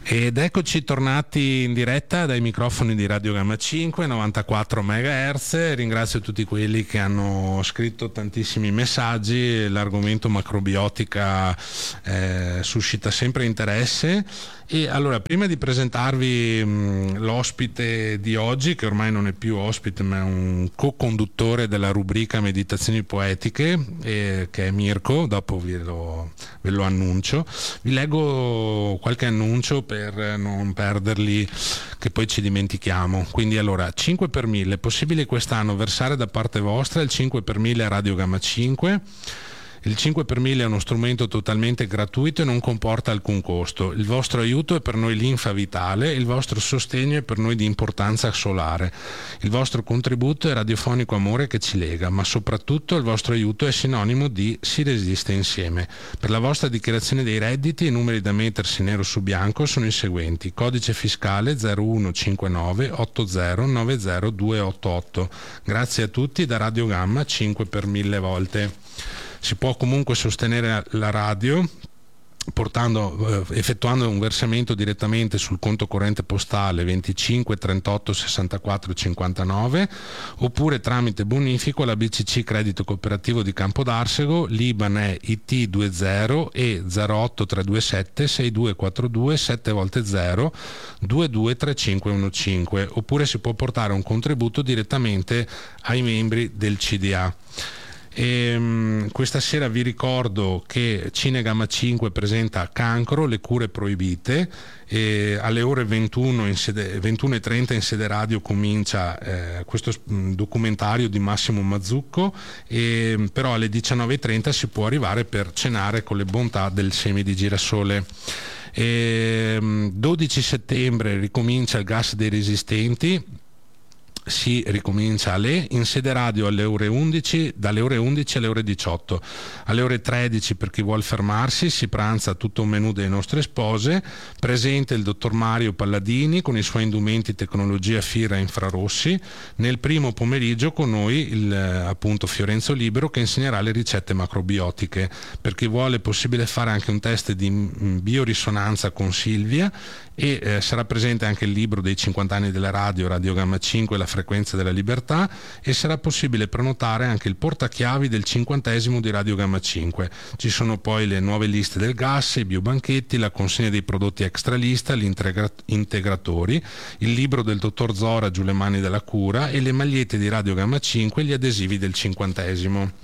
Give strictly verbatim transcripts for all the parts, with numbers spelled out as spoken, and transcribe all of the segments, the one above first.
Ed eccoci tornati in diretta dai microfoni di Radio Gamma cinque, novantaquattro megahertz. Ringrazio tutti quelli che hanno scritto tantissimi messaggi. L'argomento macrobiotica eh, suscita sempre interesse. E allora, prima di presentarvi mh, l'ospite di oggi, che ormai non è più ospite ma è un co-conduttore della rubrica Meditazioni Poetiche, eh, che è Mirko, dopo ve lo, ve lo annuncio, vi leggo qualche annuncio per non perderli, che poi ci dimentichiamo. Quindi allora, cinque per mille, è possibile quest'anno versare da parte vostra il cinque per mille a Radio Gamma cinque. Il cinque per mille è uno strumento totalmente gratuito e non comporta alcun costo. Il vostro aiuto è per noi linfa vitale, il vostro sostegno è per noi di importanza solare. Il vostro contributo è radiofonico amore che ci lega, ma soprattutto il vostro aiuto è sinonimo di si resiste insieme. Per la vostra dichiarazione dei redditi i numeri da mettersi nero su bianco sono i seguenti: codice fiscale zero uno cinque nove otto zero nove zero due otto otto. Grazie a tutti da Radio Gamma cinque per mille volte. Si può comunque sostenere la radio portando, eh, effettuando un versamento direttamente sul conto corrente postale venticinque trentotto sessantaquattro cinquantanove, oppure tramite bonifico alla B C C Credito Cooperativo di Campodarsego, l'I B A N è I T venti e zero otto tre due sette sei due quattro due sette volte zero due due tre cinque uno cinque, oppure si può portare un contributo direttamente ai membri del C D A. E, um, questa sera vi ricordo che Cine Gamma cinque presenta Cancro, le cure proibite, e alle ore ventuno in sede, ventuno e trenta in sede radio comincia eh, questo documentario di Massimo Mazzucco, e, però alle diciannove e trenta si può arrivare per cenare con le bontà del semi di girasole. E, um, dodici settembre ricomincia il gas dei resistenti. Si ricomincia alle in sede radio alle ore undici, dalle ore undici alle ore diciotto. Alle ore tredici, per chi vuol fermarsi, si pranza tutto un menù delle nostre spose. Presente il dottor Mario Palladini con i suoi indumenti tecnologia Fira infrarossi. Nel primo pomeriggio con noi il appunto Fiorenzo Libero, che insegnerà le ricette macrobiotiche. Per chi vuole è possibile fare anche un test di biorisonanza con Silvia, e eh, sarà presente anche il libro dei cinquanta anni della radio, Radio Gamma cinque, la frequenza della libertà, e sarà possibile prenotare anche il portachiavi del cinquantesimo di Radio Gamma cinque. Ci sono poi le nuove liste del gas, i biobanchetti, la consegna dei prodotti extra lista, gli integra- integratori, il libro del dottor Zora Giù le mani della cura e le magliette di Radio Gamma cinque, gli adesivi del cinquantesimo.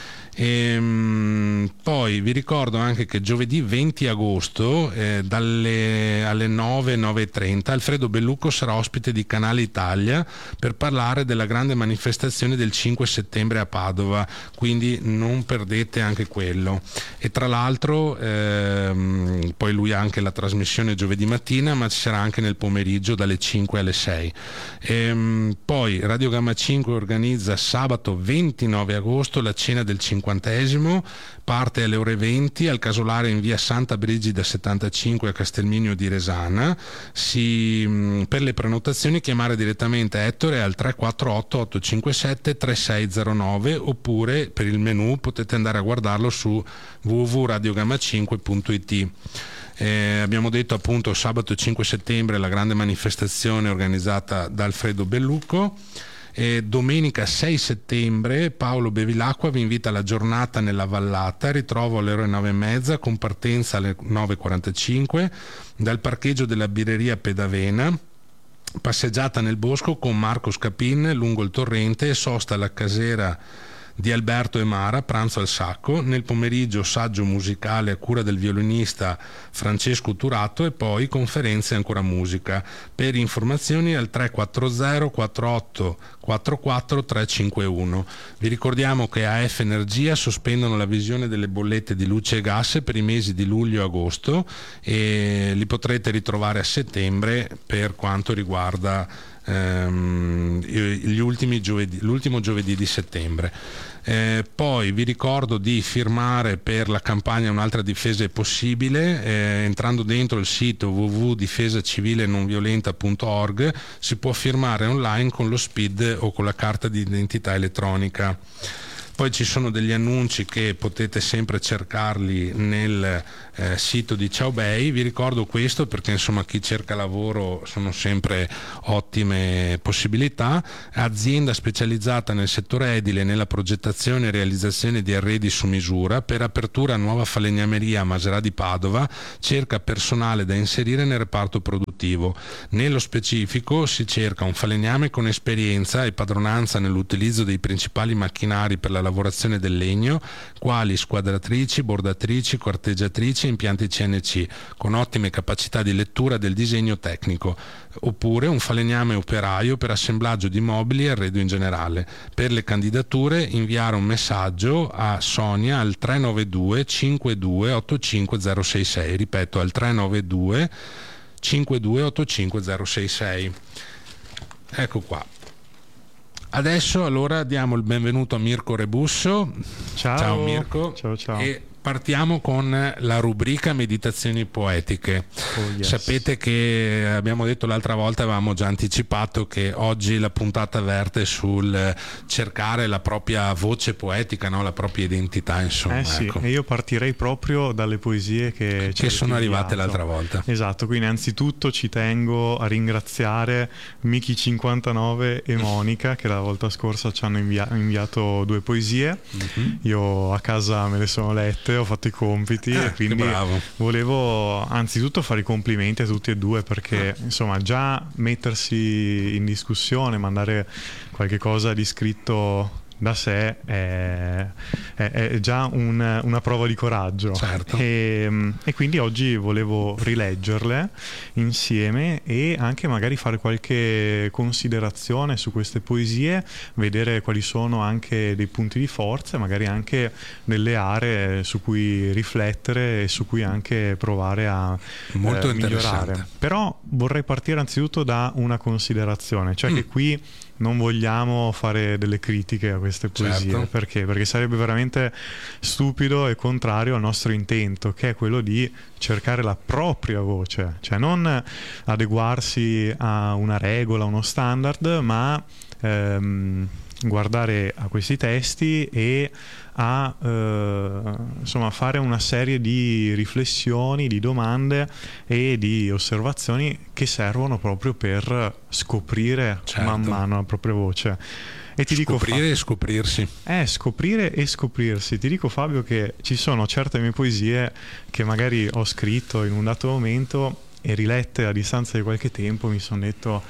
E, poi vi ricordo anche che giovedì venti agosto eh, dalle alle nove, nove e trenta Alfredo Bellucco sarà ospite di Canale Italia per parlare della grande manifestazione del cinque settembre a Padova, quindi non perdete anche quello. E tra l'altro ehm, poi lui ha anche la trasmissione giovedì mattina, ma ci sarà anche nel pomeriggio dalle cinque alle sei. E, poi Radio Gamma cinque organizza sabato ventinove agosto la cena del cinquantesimo, parte alle ore venti al casolare in via Santa Brigida settantacinque a Castelmigno di Resana. Si, per le prenotazioni chiamare direttamente Ettore al tre quattro otto otto cinque sette tre sei zero nove, oppure per il menù potete andare a guardarlo su w w w punto radio gamma cinque punto i t. Eh, abbiamo detto appunto sabato cinque settembre la grande manifestazione organizzata da Alfredo Bellucco. E domenica sei settembre Paolo Bevilacqua vi invita alla giornata nella vallata, ritrovo alle ore nove e mezza con partenza alle nove e quarantacinque dal parcheggio della birreria Pedavena, passeggiata nel bosco con Marco Scapin lungo il torrente e sosta alla casera di Alberto e Mara, pranzo al sacco. Nel pomeriggio saggio musicale a cura del violinista Francesco Turato, e poi conferenze e ancora musica. Per informazioni al tre quattro zero quattro otto quattro quattro tre cinque uno. Vi ricordiamo che A F Energia sospendono la visione delle bollette di luce e gas per i mesi di luglio e agosto, e li potrete ritrovare a settembre per quanto riguarda ehm, gli ultimi giovedì, l'ultimo giovedì di settembre. Eh, poi vi ricordo di firmare per la campagna Un'altra difesa è possibile, eh, entrando dentro il sito w w w punto difesa civile non violenta punto org. Si può firmare online con lo S P I D o con la carta di identità elettronica. Poi ci sono degli annunci che potete sempre cercarli nel eh, sito di Ciao Bei. Vi ricordo questo perché insomma chi cerca lavoro sono sempre ottime possibilità. Azienda specializzata nel settore edile, nella progettazione e realizzazione di arredi su misura, per apertura nuova falegnameria a Maserà di Padova, cerca personale da inserire nel reparto produttivo. Nello specifico si cerca un falegname con esperienza e padronanza nell'utilizzo dei principali macchinari per la lavorazione del legno, quali squadratrici, bordatrici, corteggiatrici e impianti C N C, con ottime capacità di lettura del disegno tecnico, oppure un falegname operaio per assemblaggio di mobili e arredo in generale. Per le candidature inviare un messaggio a Sonia al tre nove due cinque due otto cinque zero sei sei, ripeto al tre nove due cinque due otto cinque zero sei sei. Ecco qua. Adesso allora diamo il benvenuto a Mirko Rebusso. Ciao, ciao Mirko. Ciao, ciao. E partiamo con la rubrica Meditazioni poetiche. Oh, yes. Sapete che abbiamo detto l'altra volta, avevamo già anticipato che oggi la puntata verte sul cercare la propria voce poetica, no? La propria identità, insomma. Eh sì, ecco. E io partirei proprio dalle poesie che, che sono arrivate l'altra volta. Esatto, quindi innanzitutto ci tengo a ringraziare Miki cinquantanove e Monica che la volta scorsa ci hanno invia- inviato due poesie. Mm-hmm. Io a casa me le sono lette, ho fatto i compiti eh, e quindi volevo anzitutto fare i complimenti a tutti e due perché eh. insomma già mettersi in discussione, mandare qualche cosa di scritto da sé è, è, è già un, una prova di coraggio. Certo. e, e quindi oggi volevo rileggerle insieme e anche magari fare qualche considerazione su queste poesie, vedere quali sono anche dei punti di forza e magari anche delle aree su cui riflettere e su cui anche provare a Molto eh, migliorare. Però vorrei partire anzitutto da una considerazione, cioè mm. che qui non vogliamo fare delle critiche a queste poesie. Certo. Perché? Perché sarebbe veramente stupido e contrario al nostro intento, che è quello di cercare la propria voce, cioè non adeguarsi a una regola, uno standard, ma ehm, guardare a questi testi e a eh, insomma fare una serie di riflessioni, di domande e di osservazioni che servono proprio per scoprire certo. man mano la propria voce. E ti scoprire dico, e scoprirsi. Eh, scoprire e scoprirsi. Ti dico, Fabio, che ci sono certe mie poesie che magari ho scritto in un dato momento e rilette a distanza di qualche tempo mi sono detto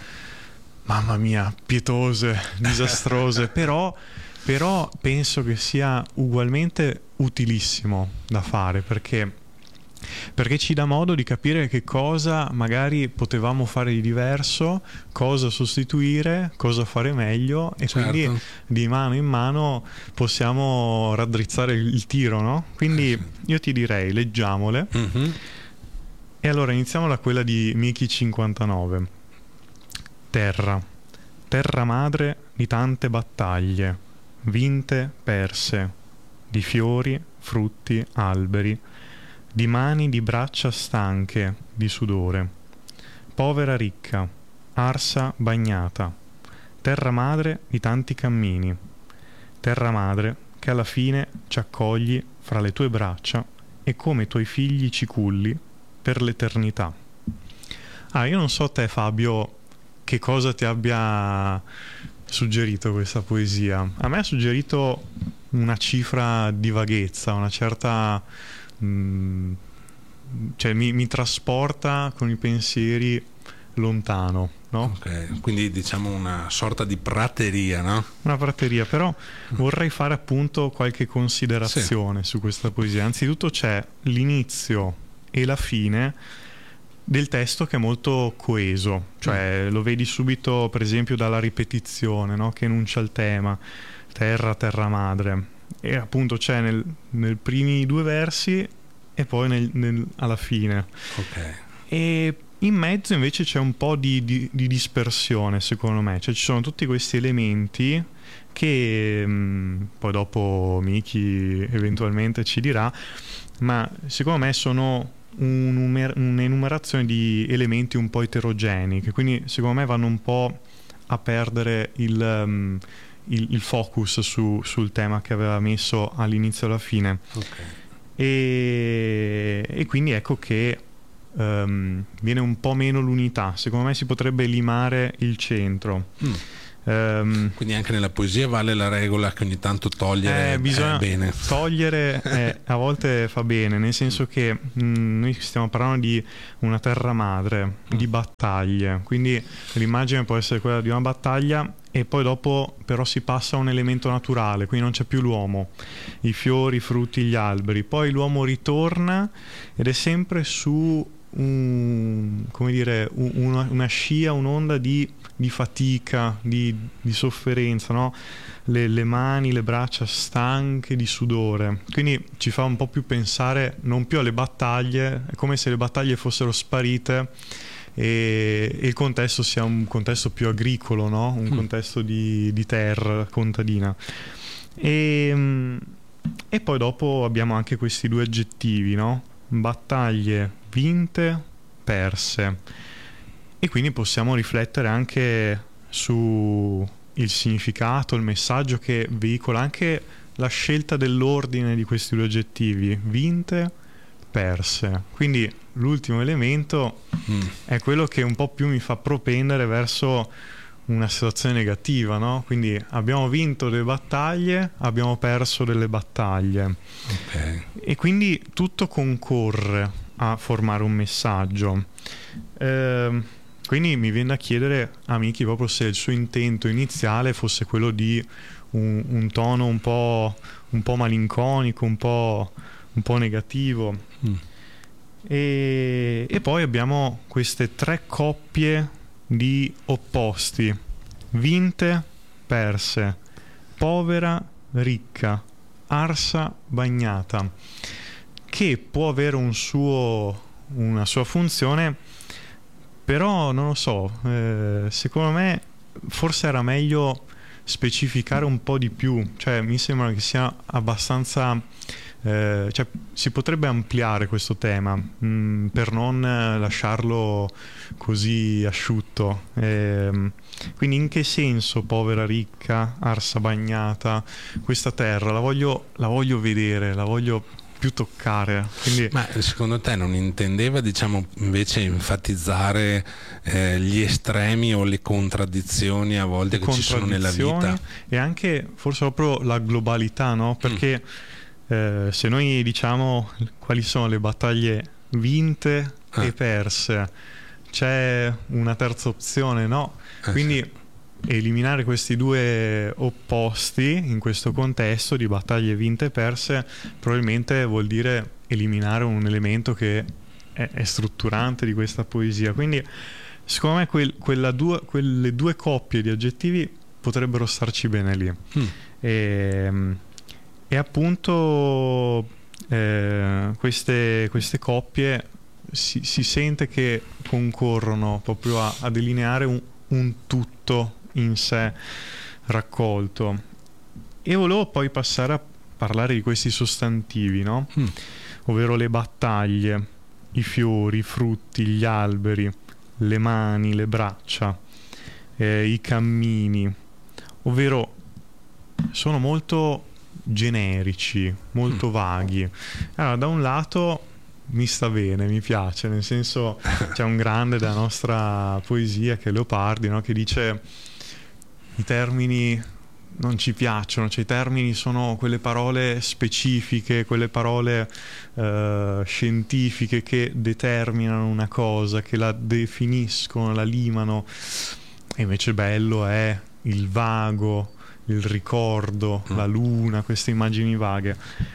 mamma mia, pietose, disastrose, però, però penso che sia ugualmente utilissimo da fare perché, perché ci dà modo di capire che cosa magari potevamo fare di diverso, cosa sostituire, cosa fare meglio e certo. quindi di mano in mano possiamo raddrizzare il tiro, no? Quindi io ti direi, leggiamole. Mm-hmm. E allora iniziamo da quella di Miki cinquantanove. Terra, terra madre di tante battaglie, vinte, perse, di fiori, frutti, alberi, di mani, di braccia stanche, di sudore. Povera ricca, arsa bagnata, terra madre di tanti cammini, terra madre che alla fine ci accogli fra le tue braccia e come tuoi figli ci culli per l'eternità. Ah, io non so te, Fabio, che cosa ti abbia suggerito questa poesia. A me ha suggerito una cifra di vaghezza, una certa mh, cioè mi, mi trasporta con i pensieri lontano, no? Ok, quindi diciamo una sorta di prateria, no? Una prateria, però vorrei fare appunto qualche considerazione sì. su questa poesia. Anzitutto c'è l'inizio e la fine del testo che è molto coeso, cioè mm. lo vedi subito per esempio dalla ripetizione, no? Che enuncia il tema terra, terra madre, e appunto c'è nel, nel primi due versi e poi nel, nel, alla fine. Ok. E in mezzo invece c'è un po' di, di, di dispersione, secondo me, cioè ci sono tutti questi elementi che mh, poi dopo Miki eventualmente ci dirà, ma secondo me sono un'enumerazione di elementi un po' eterogenei che quindi secondo me vanno un po' a perdere il, um, il, il focus su, sul tema che aveva messo all'inizio e alla fine. Okay. E, e quindi ecco che um, viene un po' meno l'unità. Secondo me si potrebbe limare il centro. Mm. Um, quindi anche nella poesia vale la regola che ogni tanto togliere eh, bisogna è bene. Togliere eh, a volte fa bene, nel senso che mh, noi stiamo parlando di una terra madre, mm. di battaglie, quindi l'immagine può essere quella di una battaglia e poi dopo però si passa a un elemento naturale, quindi non c'è più l'uomo, i fiori, i frutti, gli alberi, poi l'uomo ritorna ed è sempre su un, come dire, una, una scia, un'onda di, di fatica, di, di sofferenza, no? Le, le mani, le braccia stanche di sudore, quindi ci fa un po' più pensare non più alle battaglie, è come se le battaglie fossero sparite e, e il contesto sia un contesto più agricolo, no? Un mm. contesto di, di terra contadina. E, e poi dopo abbiamo anche questi due aggettivi, no? Battaglie vinte, perse, e quindi possiamo riflettere anche su il significato, il messaggio che veicola, anche la scelta dell'ordine di questi due aggettivi, vinte, perse. Quindi l'ultimo elemento mm. è quello che un po' più mi fa propendere verso una situazione negativa, no? Quindi abbiamo vinto delle battaglie, abbiamo perso delle battaglie. Okay. E quindi tutto concorre a formare un messaggio. Eh, quindi mi viene da chiedere a Miki proprio se il suo intento iniziale fosse quello di un, un tono un po', un po' malinconico, un po', un po' negativo. Mm. E, e poi abbiamo queste tre coppie di opposti: vinte, perse, povera, ricca, arsa, bagnata, che può avere un suo, una sua funzione, però non lo so, eh, secondo me forse era meglio specificare un po' di più, cioè mi sembra che sia abbastanza eh, cioè si potrebbe ampliare questo tema mh, per non lasciarlo così asciutto. Eh, quindi in che senso povera, ricca, arsa, bagnata? Questa terra la voglio, la voglio vedere, la voglio più toccare. Quindi... Ma secondo te non intendeva, diciamo, invece enfatizzare eh, gli estremi o le contraddizioni a volte le che ci sono nella vita? E anche forse proprio la globalità, no? Perché mm. eh, se noi diciamo quali sono le battaglie vinte ah. e perse, c'è una terza opzione, no? Eh, Quindi sì. eliminare questi due opposti in questo contesto di battaglie vinte e perse probabilmente vuol dire eliminare un elemento che è, è strutturante di questa poesia. Quindi secondo me quel, quella due, quelle due coppie di aggettivi potrebbero starci bene lì. Mm. E, e appunto eh, queste, queste coppie si, si sente che concorrono proprio a, a delineare un, un tutto in sé raccolto. E volevo poi passare a parlare di questi sostantivi, no? Mm. Ovvero le battaglie, i fiori, i frutti, gli alberi, le mani, le braccia, eh, i cammini, ovvero sono molto generici, molto mm. vaghi. Allora, da un lato mi sta bene, mi piace, nel senso c'è un grande della nostra poesia che è Leopardi, no? Che dice i termini non ci piacciono, cioè i termini sono quelle parole specifiche, quelle parole eh, scientifiche che determinano una cosa, che la definiscono, la limano, e invece bello è il vago, il ricordo, mm. la luna, queste immagini vaghe.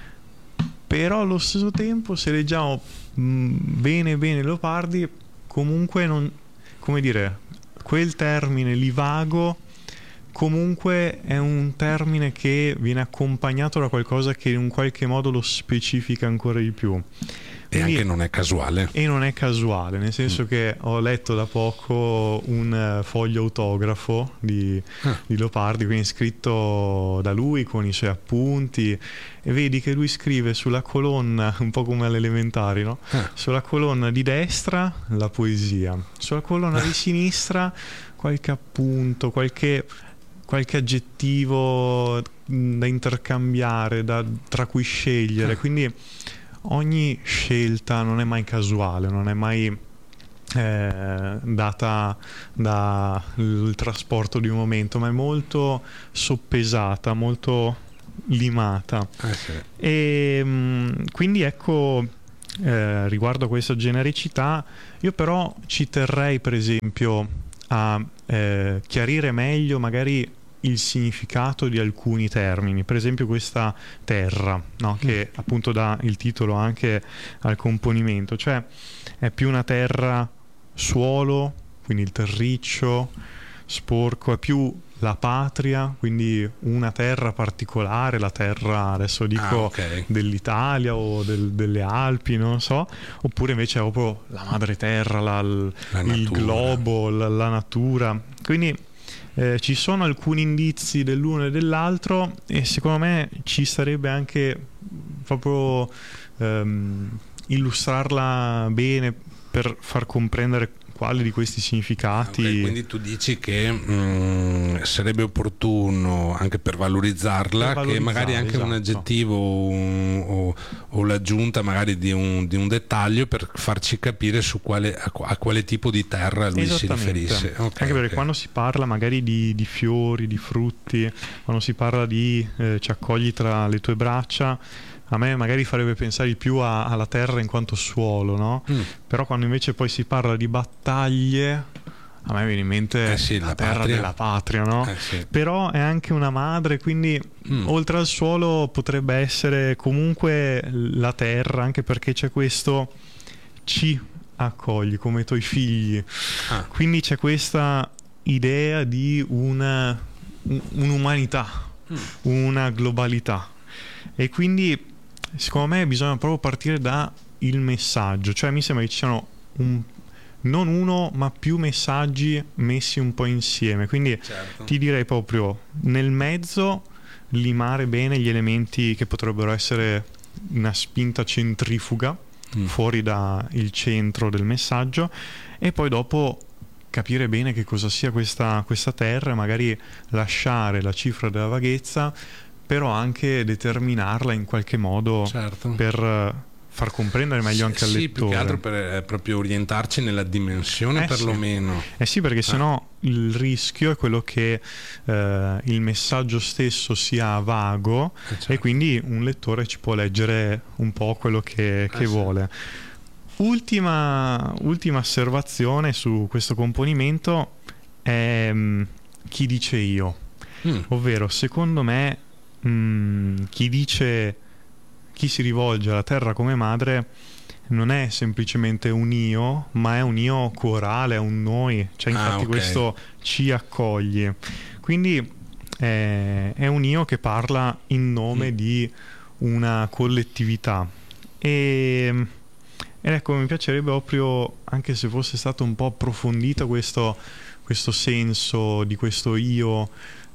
Però allo stesso tempo, se leggiamo mh, bene bene Leopardi, comunque non, come dire, quel termine lì vago comunque è un termine che viene accompagnato da qualcosa che in un qualche modo lo specifica ancora di più. E Quindi, anche non è casuale. E non è casuale, nel senso mm. che ho letto da poco un uh, foglio autografo di, ah. di Leopardi, quindi scritto da lui con i suoi appunti, e vedi che lui scrive sulla colonna, un po' come alle elementari, no? Ah. Sulla colonna di destra la poesia, sulla colonna ah. di sinistra qualche appunto, qualche qualche aggettivo da intercambiare, da, tra cui scegliere, quindi ogni scelta non è mai casuale, non è mai eh, data dal trasporto di un momento, ma è molto soppesata, molto limata. Eh sì. E mh, quindi ecco, eh, riguardo a questa genericità, io però ci terrei per esempio a eh, chiarire meglio magari il significato di alcuni termini, per esempio questa terra, no? Che appunto dà il titolo anche al componimento, cioè è più una terra suolo, quindi il terriccio sporco, è più la patria, quindi una terra particolare, la terra adesso dico Ah, okay. dell'Italia o del, delle Alpi, non so, oppure invece è proprio la madre terra, la, il La il natura. globo, la, la natura, quindi eh, ci sono alcuni indizi dell'uno e dell'altro e secondo me ci sarebbe anche proprio ehm, illustrarla bene per far comprendere quali di questi significati. Okay, quindi tu dici che mh, sarebbe opportuno anche per valorizzarla, Per che magari anche valorizzare, un esatto. aggettivo o, o- o l'aggiunta magari di un, di un dettaglio per farci capire su quale, a, a quale tipo di terra lui si Esattamente. riferisse. Okay, Anche perché ok. quando si parla magari di, di fiori, di frutti, quando si parla di eh, ci accogli tra le tue braccia, a me magari farebbe pensare di più a- alla terra in quanto suolo, no? Mm. Però quando invece poi si parla di battaglie, a me viene in mente Eh sì, la, la terra patria. della patria, no? Eh sì. Però è anche una madre, quindi Mm. oltre al suolo potrebbe essere comunque la terra, anche perché c'è questo ci accogli come i tuoi figli. Ah, Quindi c'è questa idea di una, un- un'umanità, mm. una globalità. E quindi secondo me bisogna proprio partire da il messaggio, cioè mi sembra che ci siano un, non uno ma più messaggi messi un po' insieme, quindi Certo. ti direi proprio nel mezzo limare bene gli elementi che potrebbero essere una spinta centrifuga Mm. fuori dal centro del messaggio e poi dopo capire bene che cosa sia questa, questa terra e magari lasciare la cifra della vaghezza, però anche determinarla in qualche modo Certo. per eh, far comprendere meglio anche al Sì, lettore. più che altro per eh, proprio orientarci nella dimensione Eh perlomeno. Eh sì, perché sennò il rischio è quello che eh, il messaggio stesso sia vago Eh, certo. e quindi un lettore ci può leggere un po' quello che, che Eh sì. vuole. Ultima, ultima osservazione su questo componimento è mh, chi dice io, Mm. ovvero secondo me mh, chi dice, chi si rivolge alla terra come madre non è semplicemente un io, ma è un io corale, è un noi, cioè Ah, infatti ok. questo ci accoglie. Quindi eh, è un io che parla in nome Mm. di una collettività. E, ed ecco, mi piacerebbe proprio, anche se fosse stato un po' approfondito questo, questo senso di questo io,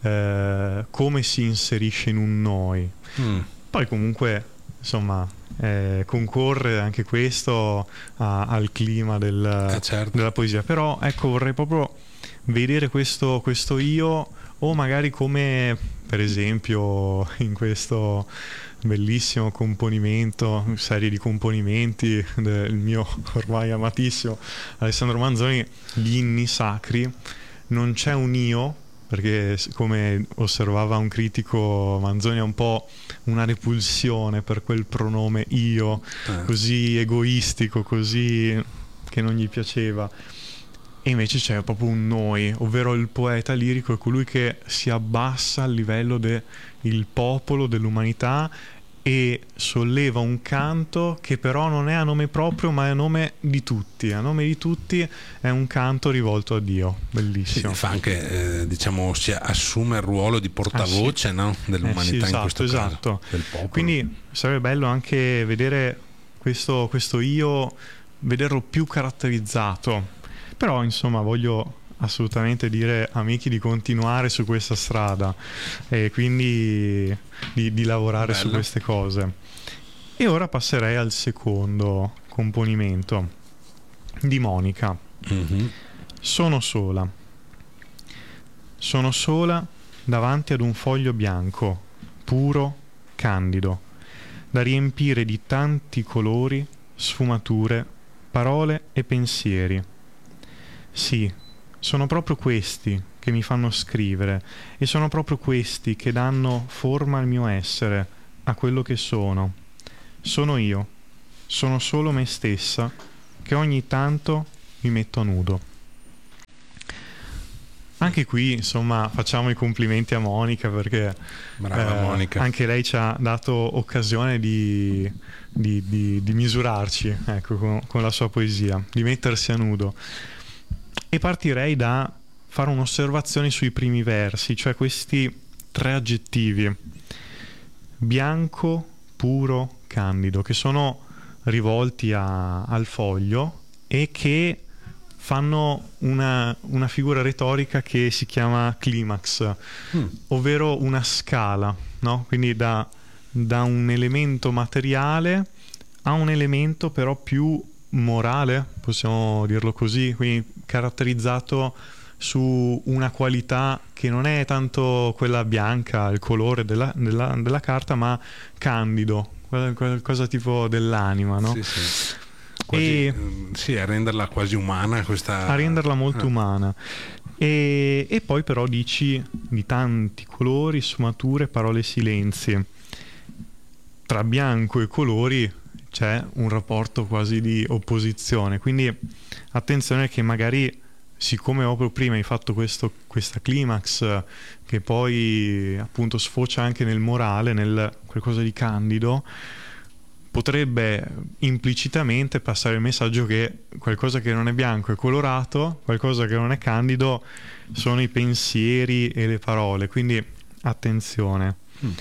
eh, come si inserisce in un noi. Mm. Poi comunque, insomma, eh, concorre anche questo a- al clima del- Eh, certo. della poesia. Però ecco, vorrei proprio vedere questo, questo io, o magari come, per esempio, in questo bellissimo componimento, serie di componimenti del mio ormai amatissimo Alessandro Manzoni, gli inni sacri, non c'è un io, perché s- come osservava un critico, Manzoni ha un po' una repulsione per quel pronome io, Eh. così egoistico, così che non gli piaceva. E invece c'è proprio un noi, ovvero il poeta lirico è colui che si abbassa al livello del popolo, dell'umanità e solleva un canto che però non è a nome proprio ma è a nome di tutti. A nome di tutti è un canto rivolto a Dio. Sì, Bellissimo. fa anche, eh, diciamo, si assume il ruolo di portavoce, Ah, sì. no? Dell'umanità Eh sì, in esatto, questo esatto. caso, del popolo. Quindi sarebbe bello anche vedere questo, questo io, vederlo più caratterizzato. Però insomma voglio assolutamente dire a Miki di continuare su questa strada e quindi di, di lavorare su Bello. queste cose. E ora passerei al secondo componimento di Monica. Mhm. Sono sola. Sono sola davanti ad un foglio bianco, puro, candido, da riempire di tanti colori, sfumature, parole e pensieri. Sì, sono proprio questi che mi fanno scrivere e sono proprio questi che danno forma al mio essere, a quello che sono. Sono io, sono solo me stessa, che ogni tanto mi metto a nudo. Anche qui, insomma, facciamo i complimenti a Monica perché Brava eh, Monica. anche lei ci ha dato occasione di, di, di, di misurarci, ecco, con, con la sua poesia, di mettersi a nudo. E partirei da fare un'osservazione sui primi versi, cioè questi tre aggettivi: bianco, puro, candido, che sono rivolti a, al foglio e che fanno una, una figura retorica che si chiama climax, mm. ovvero una scala, no? Quindi da, da un elemento materiale a un elemento però più morale, possiamo dirlo così, quindi caratterizzato su una qualità che non è tanto quella bianca, il colore della, della, della carta, ma candido, qualcosa tipo dell'anima, no? Sì, sì. Quasi, e, sì, a renderla quasi umana questa... a renderla molto ah. umana. E, e poi però dici di tanti colori, sfumature, parole, silenzi. Tra bianco e colori c'è un rapporto quasi di opposizione, quindi attenzione che magari, siccome proprio prima hai fatto questo, questa climax che poi appunto sfocia anche nel morale, nel qualcosa di candido, potrebbe implicitamente passare il messaggio che qualcosa che non è bianco è colorato, qualcosa che non è candido sono i pensieri e le parole, quindi attenzione. Mm.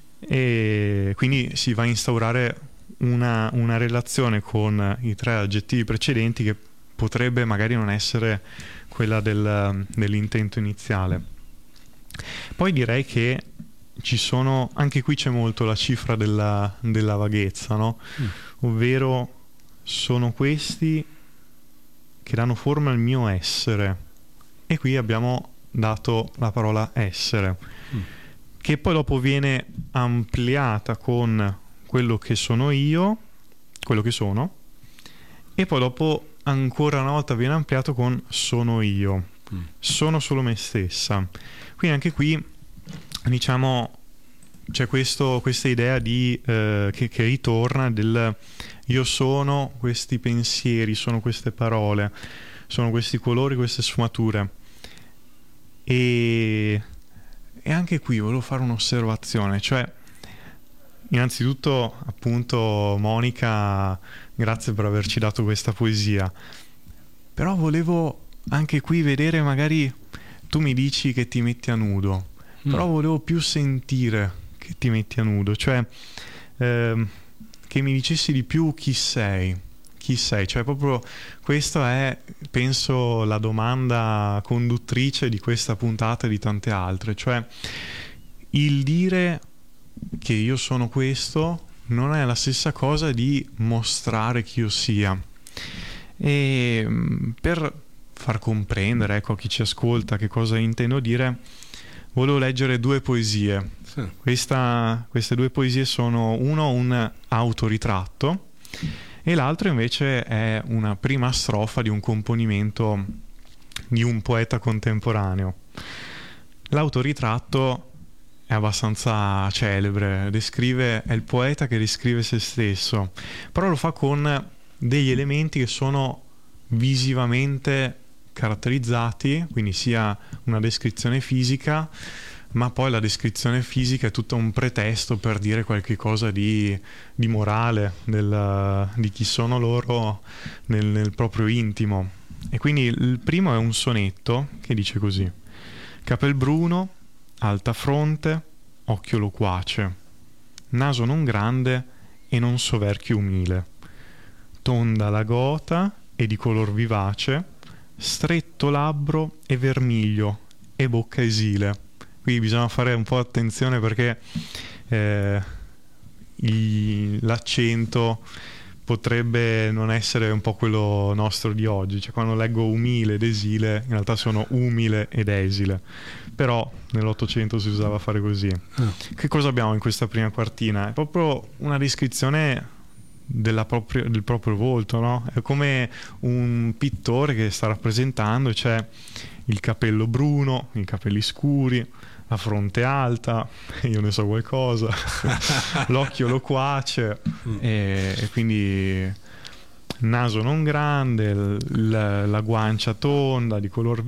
E quindi si va a instaurare una, una relazione con i tre aggettivi precedenti che potrebbe magari non essere quella del, dell'intento iniziale. Poi direi che ci sono, anche qui c'è molto la cifra della, della vaghezza, no? Mm. Ovvero sono questi che danno forma al mio essere, e qui abbiamo dato la parola essere, mm. che poi dopo viene ampliata con quello che sono io, quello che sono, e poi dopo ancora una volta viene ampliato con sono io, mm. sono solo me stessa. Quindi anche qui diciamo c'è questo, questa idea di eh, che, che ritorna del io sono questi pensieri, sono queste parole, sono questi colori, queste sfumature. E, e anche qui volevo fare un'osservazione, cioè innanzitutto appunto Monica, grazie per averci dato questa poesia, però volevo anche qui vedere, magari tu mi dici che ti metti a nudo, mm. però volevo più sentire che ti metti a nudo, cioè ehm, che mi dicessi di più chi sei, chi sei, cioè proprio questa è, penso, la domanda conduttrice di questa puntata e di tante altre, cioè il dire che io sono questo non è la stessa cosa di mostrare chi io sia. E per far comprendere, ecco, a chi ci ascolta che cosa intendo dire, volevo leggere due poesie. Sì. Questa, queste due poesie sono uno un autoritratto e l'altro invece è una prima strofa di un componimento di un poeta contemporaneo. L'autoritratto è abbastanza celebre, descrive, è il poeta che descrive se stesso, però lo fa con degli elementi che sono visivamente caratterizzati, quindi sia una descrizione fisica, ma poi la descrizione fisica è tutto un pretesto per dire qualche cosa di, di morale, del, di chi sono loro nel, nel proprio intimo. E quindi il primo è un sonetto che dice così: capelbruno, alta fronte, occhio loquace, naso non grande e non soverchio umile, tonda la gota e di color vivace, stretto labbro e vermiglio e bocca esile. Qui bisogna fare un po' attenzione perché eh, il, l'accento potrebbe non essere un po' quello nostro di oggi, cioè quando leggo umile ed esile in realtà sono umile ed esile, però nell'Ottocento si usava fare così. Ah. Che cosa abbiamo in questa prima quartina? È proprio una descrizione della propria, del proprio volto, no? È come un pittore che sta rappresentando, c'è il capello bruno, i capelli scuri, la fronte alta, io ne so qualcosa, l'occhio loquace mm. e, e quindi naso non grande, l, la guancia tonda di color